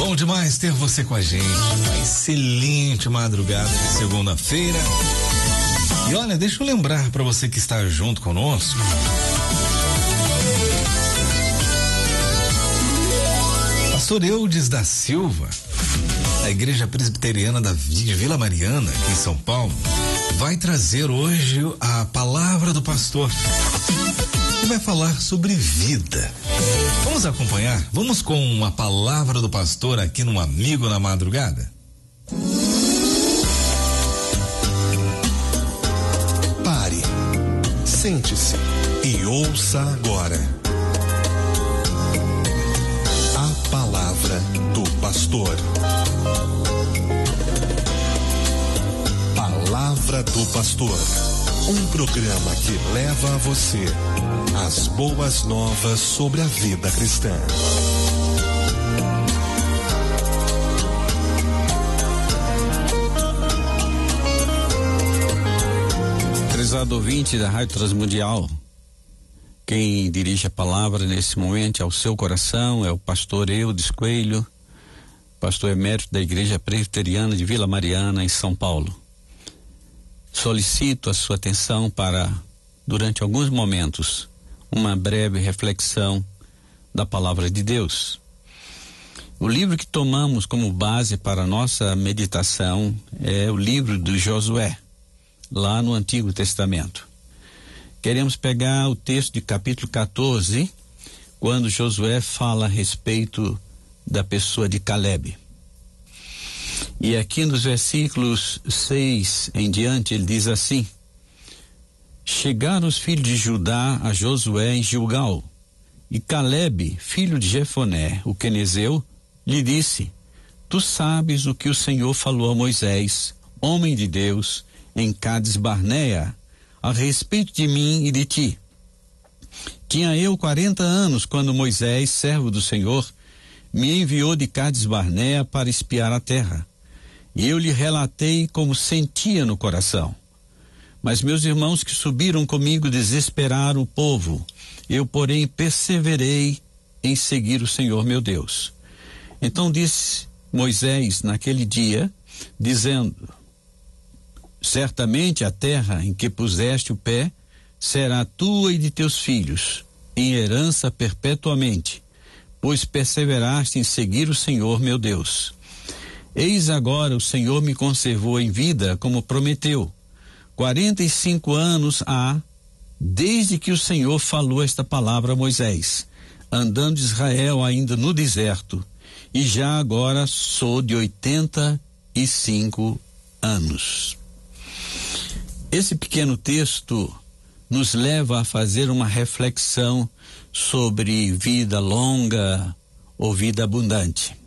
Bom demais ter você com a gente. Uma excelente madrugada de segunda-feira. E olha, deixa eu lembrar para você que está junto conosco. Pastor Eudes da Silva, da Igreja Presbiteriana de Vila Mariana, aqui em São Paulo, vai trazer hoje a palavra do pastor. E vai falar sobre vida. Vamos acompanhar? Vamos com a palavra do pastor aqui no Amigo na Madrugada? Pare, sente-se e ouça agora a palavra do pastor. Palavra do Pastor, um programa que leva a você as boas novas sobre a vida cristã. Prezado ouvinte da Rádio Transmundial, quem dirige a palavra nesse momento ao seu coração é o pastor Eudes Coelho, pastor emérito da Igreja Presbiteriana de Vila Mariana, em São Paulo. Solicito a sua atenção para, durante alguns momentos, uma breve reflexão da palavra de Deus. O livro que tomamos como base para a nossa meditação é o livro de Josué, lá no Antigo Testamento. Queremos pegar o texto de capítulo 14, quando Josué fala a respeito da pessoa de Calebe. E aqui nos versículos 6 em diante ele diz assim: chegaram os filhos de Judá a Josué em Gilgal, e Calebe, filho de Jefoné, o quenezeu, lhe disse: tu sabes o que o Senhor falou a Moisés, homem de Deus, em Cades Barnea, a respeito de mim e de ti. Tinha eu 40 anos quando Moisés, servo do Senhor, me enviou de Cades Barnea para espiar a terra. E eu lhe relatei como sentia no coração. Mas meus irmãos que subiram comigo desesperaram o povo. Eu, porém, perseverei em seguir o Senhor meu Deus. Então disse Moisés naquele dia, dizendo: certamente a terra em que puseste o pé será tua e de teus filhos, em herança perpetuamente, pois perseveraste em seguir o Senhor meu Deus. Eis agora o Senhor me conservou em vida, como prometeu. 45 anos há, desde que o Senhor falou esta palavra a Moisés, andando Israel ainda no deserto, e já agora sou de 85 anos. Esse pequeno texto nos leva a fazer uma reflexão sobre vida longa ou vida abundante.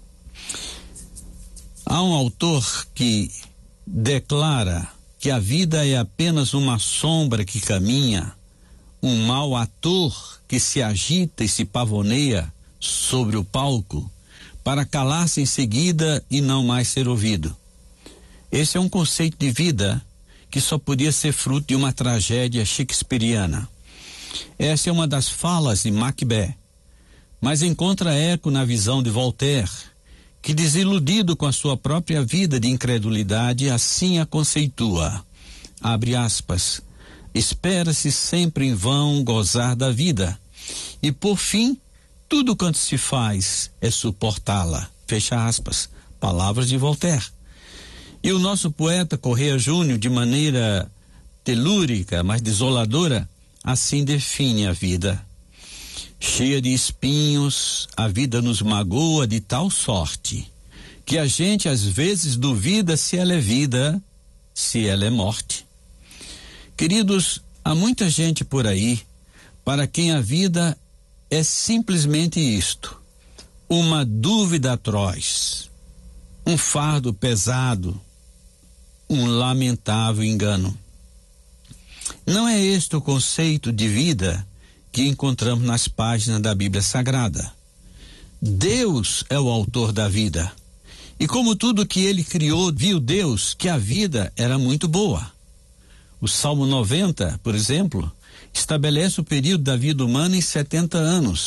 Há um autor que declara que a vida é apenas uma sombra que caminha, um mau ator que se agita e se pavoneia sobre o palco para calar-se em seguida e não mais ser ouvido. Esse é um conceito de vida que só podia ser fruto de uma tragédia shakespeariana. Essa é uma das falas de Macbeth, mas encontra eco na visão de Voltaire, que, desiludido com a sua própria vida de incredulidade, assim a conceitua, abre aspas, espera-se sempre em vão gozar da vida, e por fim, tudo quanto se faz é suportá-la, fecha aspas, palavras de Voltaire. E o nosso poeta Correia Júnior, de maneira telúrica, mas desoladora, assim define a vida. Cheia de espinhos, a vida nos magoa de tal sorte que a gente às vezes duvida se ela é vida, se ela é morte. Queridos, há muita gente por aí para quem a vida é simplesmente isto: uma dúvida atroz, um fardo pesado, um lamentável engano. Não é este o conceito de vida que encontramos nas páginas da Bíblia Sagrada. Deus é o autor da vida. E como tudo que ele criou, viu Deus que a vida era muito boa. O Salmo 90, por exemplo, estabelece o período da vida humana em 70 anos.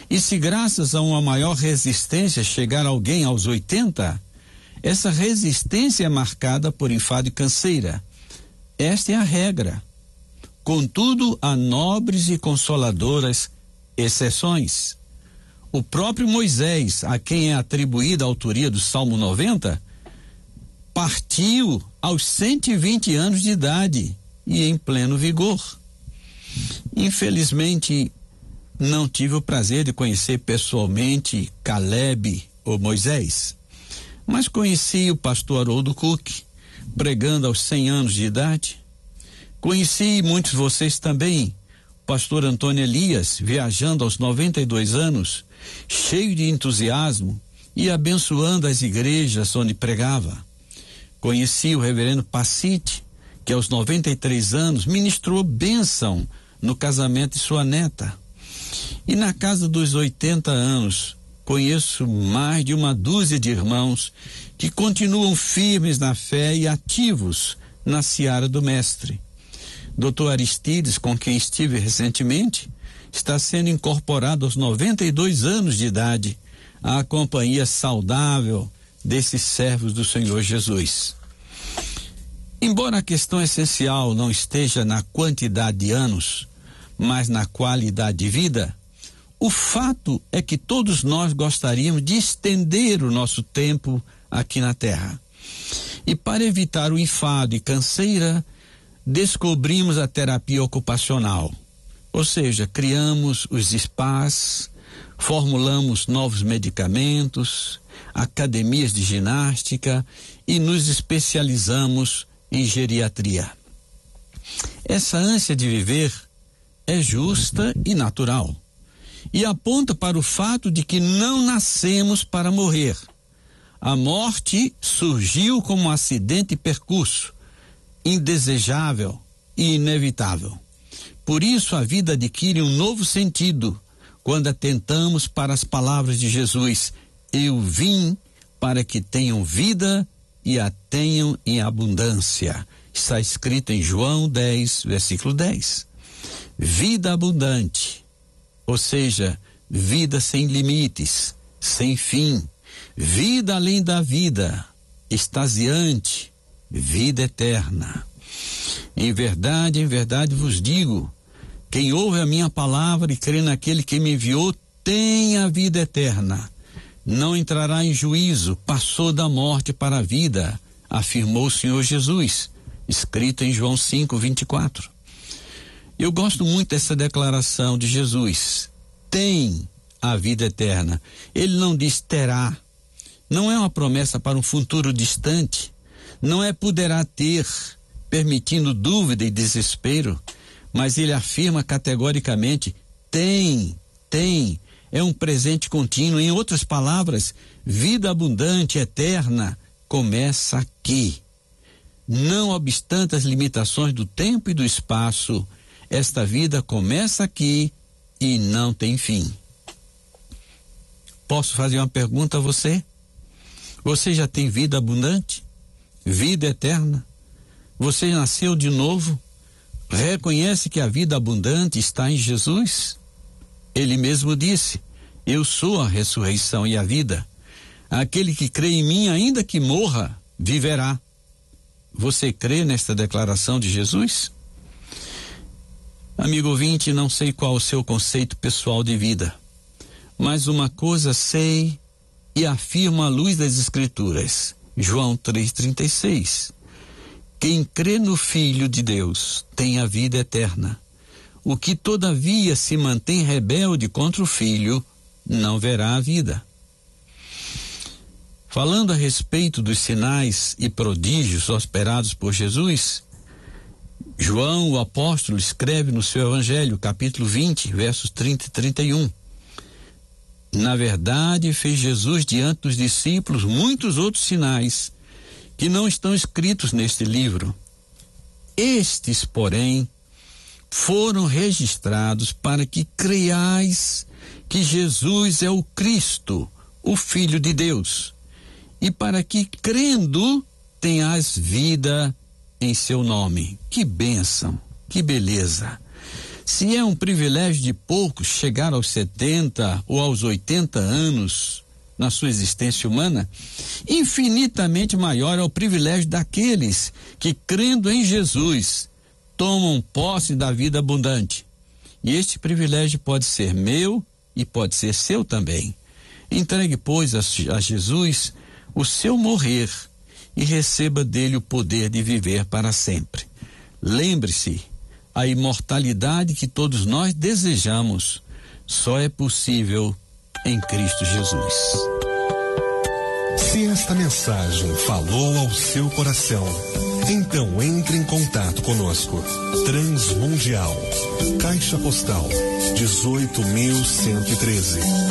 E se graças a uma maior resistência chegar alguém aos 80, essa resistência é marcada por enfado e canseira. Esta é a regra. Contudo, há nobres e consoladoras exceções. O próprio Moisés, a quem é atribuída a autoria do Salmo 90, partiu aos 120 anos de idade e em pleno vigor. Infelizmente, não tive o prazer de conhecer pessoalmente Caleb ou Moisés, mas conheci o pastor Haroldo Cook, pregando aos 100 anos de idade. Conheci muitos de vocês também, o pastor Antônio Elias, viajando aos 92 anos, cheio de entusiasmo e abençoando as igrejas onde pregava. Conheci o reverendo Pacite, que aos 93 anos ministrou bênção no casamento de sua neta. E na casa dos 80 anos, conheço mais de uma dúzia de irmãos que continuam firmes na fé e ativos na seara do Mestre. Dr. Aristides, com quem estive recentemente, está sendo incorporado aos 92 anos de idade à companhia saudável desses servos do Senhor Jesus. Embora a questão essencial não esteja na quantidade de anos, mas na qualidade de vida, o fato é que todos nós gostaríamos de estender o nosso tempo aqui na Terra. E para evitar o enfado e canseira, descobrimos a terapia ocupacional. Ou seja, criamos os spas, formulamos novos medicamentos, academias de ginástica e nos especializamos em geriatria. Essa ânsia de viver é justa e natural e aponta para o fato de que não nascemos para morrer. A morte surgiu como um acidente e percurso, indesejável e inevitável. Por isso a vida adquire um novo sentido quando atentamos para as palavras de Jesus: eu vim para que tenham vida e a tenham em abundância. Está escrito em João 10, versículo 10. Vida abundante, ou seja, vida sem limites, sem fim, vida além da vida, extasiante, vida eterna. Em verdade vos digo, quem ouve a minha palavra e crê naquele que me enviou tem a vida eterna. Não entrará em juízo, passou da morte para a vida, afirmou o Senhor Jesus, escrito em João 5, 24. Eu gosto muito dessa declaração de Jesus. Tem a vida eterna. Ele não diz terá. Não é uma promessa para um futuro distante. Não é poderá ter, permitindo dúvida e desespero. Mas ele afirma categoricamente: tem. É um presente contínuo. Em outras palavras, vida abundante, eterna, começa aqui. Não obstante as limitações do tempo e do espaço, esta vida começa aqui e não tem fim. Posso fazer uma pergunta a você? Você já tem vida abundante? Vida eterna? Você nasceu de novo? Reconhece que a vida abundante está em Jesus? Ele mesmo disse: eu sou a ressurreição e a vida. Aquele que crê em mim, ainda que morra, viverá. Você crê nesta declaração de Jesus? Amigo ouvinte, não sei qual o seu conceito pessoal de vida, mas uma coisa sei e afirmo à luz das Escrituras. João 3,36. Quem crê no Filho de Deus tem a vida eterna. O que todavia se mantém rebelde contra o Filho não verá a vida. Falando a respeito dos sinais e prodígios operados por Jesus, João, o apóstolo, escreve no seu Evangelho, capítulo 20, versos 30 e 31. Na verdade, fez Jesus diante dos discípulos muitos outros sinais que não estão escritos neste livro. Estes, porém, foram registrados para que creiais que Jesus é o Cristo, o Filho de Deus, e para que, crendo, tenhais vida em seu nome. Que bênção, que beleza! Se é um privilégio de poucos chegar aos 70 ou aos 80 anos na sua existência humana, infinitamente maior é o privilégio daqueles que, crendo em Jesus, tomam posse da vida abundante. E este privilégio pode ser meu e pode ser seu também. Entregue, pois, a Jesus o seu morrer e receba dele o poder de viver para sempre. Lembre-se, a imortalidade que todos nós desejamos só é possível em Cristo Jesus. Se esta mensagem falou ao seu coração, então entre em contato conosco. Transmundial, Caixa Postal 18.113,